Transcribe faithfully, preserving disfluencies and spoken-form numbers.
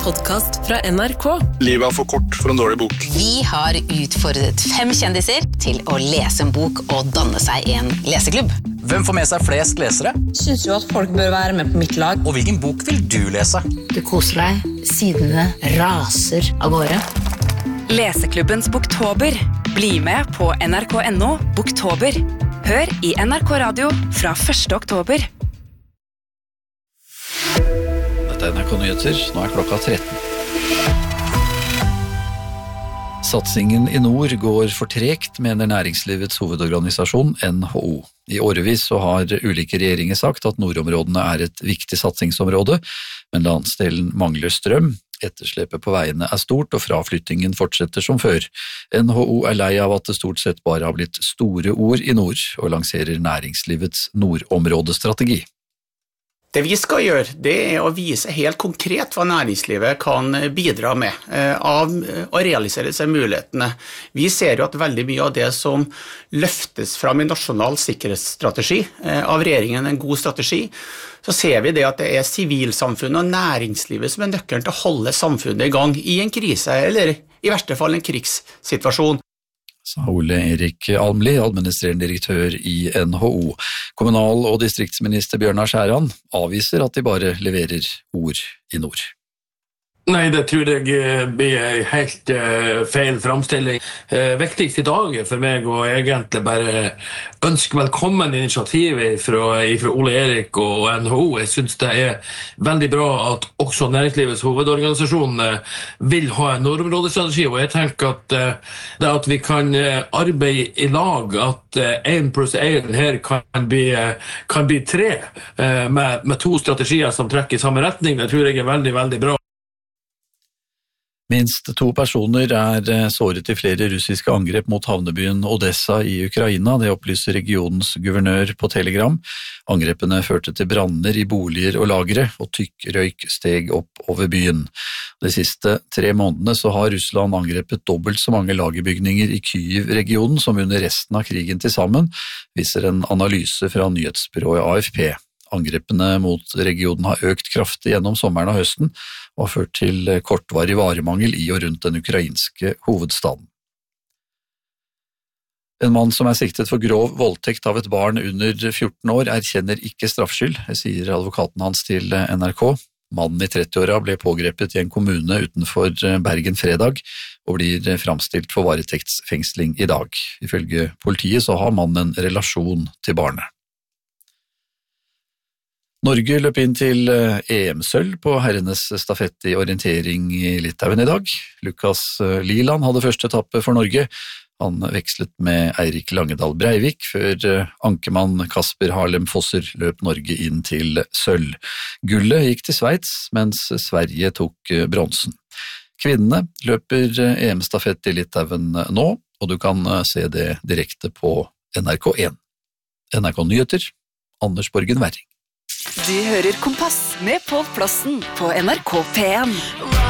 podcast fra N R K. Livet er for kort for en dårlig bok. Vi har utfordret fem kjendiser til å lese en bok og danne seg en leseklubb. Hvem får med seg flest lesere? Synes jo at folk bør være med på mitt lag. Og hvilken bok vil du lese? Du koser deg, sidene raser av gårde. Leseklubbens Boktober. Bli med på N R K punktum N O Boktober. Hør i N R K Radio fra første oktober. Dette er N R K Nyheter, nå er klokka tretten. Satsingen i nord går for tregt, mener næringslivets hovedorganisasjon N H O. I årevis så har ulike regjeringer sagt at nordområdene er et viktig satsingsområde, men landsdelen mangler strøm. Etterslepet på veiene er stort, og fraflyttingen fortsetter som før. N H O er lei av at det stort sett bare har blitt store ord i nord, og lanserer næringslivets nordområdestrategi. Det vi skal gjøre, det er å vise helt konkret hva næringslivet kan bidra med, eh, av å realisere seg mulighetene. Vi ser jo at veldig mye av det som løftes fram i nasjonal sikkerhetsstrategi, eh, av regjeringen en god strategi, så ser vi det at det er sivilsamfunnet og næringslivet som er nøkkelen til å holde samfunnet i gang i en krise, eller i verste fall en krigssituasjon. Sa Ole Erik Almli, administrerende direktør i N H O. Kommunal- og distriktsminister Bjørnar Skjæran avviser at de bare leverer ord i nord. Nei, det tror jeg blir en helt uh, feil framstilling. Uh, viktigst i dag for meg å egentlig bare ønske velkommen initiativet fra, fra Ole Erik og N H O. Jeg synes det er veldig bra at også næringslivets hovedorganisasjon uh, vil ha en nordområdestrategi, og jeg tenker at uh, det at vi kan uh, arbeide i lag, at én uh, pluss én her kan bli, uh, kan bli tre uh, med, med to strategier som trekker i samme retning, det tror jeg er veldig, veldig bra. Minst to personer er såret i flere russiske angrep mot havnebyen Odessa i Ukraina, det opplyser regionens guvernør på Telegram. Angrepene førte til branner i boliger og lagre, og tykk røyk steg opp over byen. De siste tre månedene så har Russland angrepet dobbelt så mange lagerbygninger i Kyiv-regionen som under resten av krigen til sammen, viser en analyse fra nyhetsbyrået A F P. Angrepene mot regionen har økt kraftig gjennom sommeren og høsten, og har ført til kortvarig varemangel i og rundt den ukrainske hovedstaden. En mann som er siktet for grov voldtekt av et barn under fjorten år erkjenner ikke straffskyld, sier advokaten hans til N R K. Mannen i trettiåra ble pågrepet i en kommune utenfor Bergen fredag, og blir framstilt for varetektsfengsling i dag. Ifølge politiet så har mannen en relasjon til barnet. Norge løp inn til E M-sølv på herrenes stafett i orientering i Litauen i dag. Lukas Liland hadde første etappe for Norge. Han vekslet med Eirik Langedal Breivik, før ankemann Kasper Harlem Fosser løp Norge inn til sølv. Gullet gikk til Sveits, mens Sverige tok bronsen. Kvinnene løper E M-stafett i Litauen nå, og du kan se det direkte på N R K én. N R K Nyheter, Anders Borgen Werring. Du hører Kompass med Pål Plassen på N R K P én.